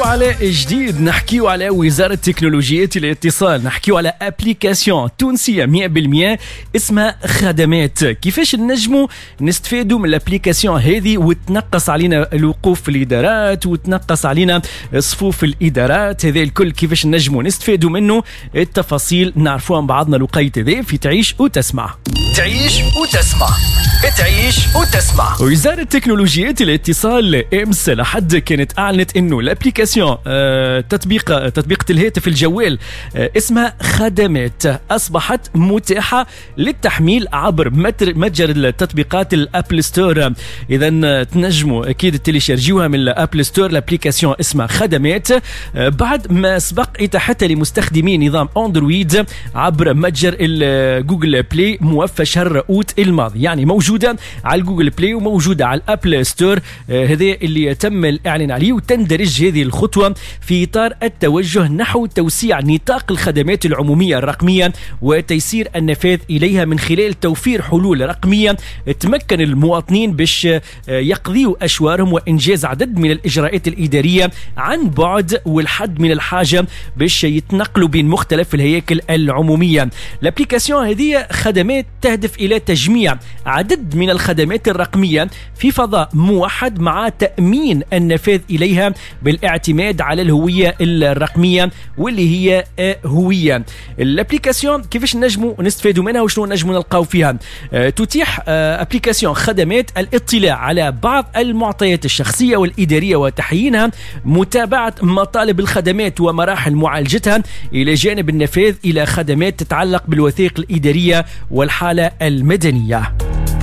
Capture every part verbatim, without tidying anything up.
نحكيو على جديد، نحكيو على وزارة تكنولوجيات الاتصال، نحكيو على ابليكاسيون تونسية مية بالمية اسمها خدمات. كيفاش نجمو نستفادوا من الابليكاسيون هذه وتنقص علينا الوقوف في الإدارات وتنقص علينا صفوف الإدارات، هذا الكل كيفاش نجمو نستفادوا منه. التفاصيل نعرفوها من بعضنا لقيت هذا في تعيش وتسمع. تعيش وتسمع تعيش وتسمع. وزارة تكنولوجيات الاتصال امس لحد كانت اعلنت انه الابليكاسيون آه تطبيق تطبيق الهاتف الجوال آه اسمها خدمات اصبحت متاحة للتحميل عبر متجر التطبيقات الابل ستور. اذا تنجموا اكيد تيليشارجيوها من الابل ستور. الابليكاسيون اسمها خدمات آه بعد ما سبق اتاحتها لمستخدمي نظام اندرويد عبر متجر جوجل بلاي موفى شهر اوت الماضي، يعني موجودة على الجوجل بلاي وموجودة على الابل ستور. آه هذا اللي تم الاعلان عليه، وتندرج هذه الخطوة في اطار التوجه نحو توسيع نطاق الخدمات العمومية الرقمية وتيسير النفاذ اليها من خلال توفير حلول رقمية تمكن المواطنين باش آه يقضيوا اشوارهم وانجاز عدد من الاجراءات الادارية عن بعد والحد من الحاجة باش يتنقلوا بين مختلف الهياكل العمومية. الابليكاسيون هذه خدمات تهدف الى تجميع عدد من الخدمات الرقمية في فضاء موحد مع تأمين النفاذ إليها بالاعتماد على الهوية الرقمية واللي هي هوية. الابليكاسيون كيفاش نجموا نستفادوا منها وشنو نجموا نلقاو فيها؟ أه تتيح أه ابليكاسيون خدمات الاطلاع على بعض المعطيات الشخصية والإدارية وتحيينها، متابعة مطالب الخدمات ومراحل معالجتها، إلى جانب النفاذ إلى خدمات تتعلق بالوثائق الإدارية والحالة المدنية.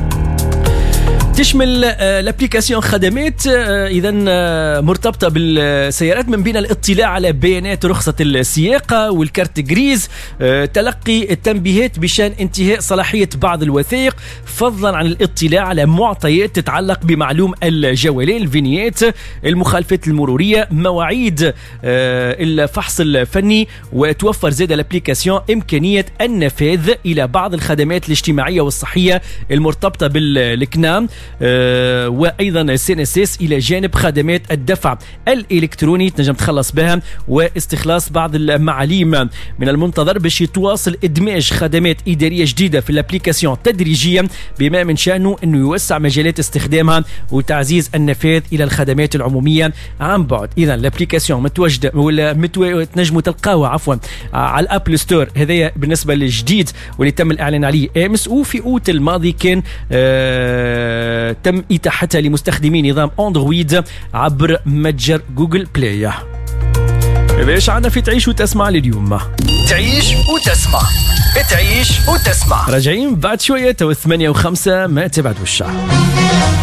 تشمل الابليكاسيون خدمات اذا مرتبطه بالسيارات، من بين الاطلاع على بيانات رخصه السياقه والكارت جريز، تلقي التنبيهات بشان انتهاء صلاحيه بعض الوثائق، فضلا عن الاطلاع على معطيات تتعلق بمعلوم الجوالين، الفينيات، المخالفات المروريه، مواعيد الفحص الفني. وتوفر زاد الابليكاسيون امكانيه النفاذ الى بعض الخدمات الاجتماعيه والصحيه المرتبطه بالكنام أه وايضا السي ان اس اس، الى جانب خدمات الدفع الالكتروني تنجم تخلص بها واستخلاص بعض المعاليم. من المنتظر باش يتواصل ادماج خدمات اداريه جديده في الابليكاسيون تدريجيا، بما من شانه انه يوسع مجالات استخدامها وتعزيز النفاذ الى الخدمات العموميه عن بعد. اذا الابليكاسيون متواجده ولا متو... تنجموا تلقاوها عفوا على الابل ستور. هذا بالنسبه للجديد واللي تم الاعلان عليه امس، وفي اوت الماضي كان أه تم إتاحتها لمستخدمي نظام أندرويد عبر متجر جوجل بلاي. باش عنا في تعيش وتسمع لليوم. تعيش وتسمع تعيش وتسمع. راجعين بعد شوية، تو ثمانية وخمسة، ما تبعدوش.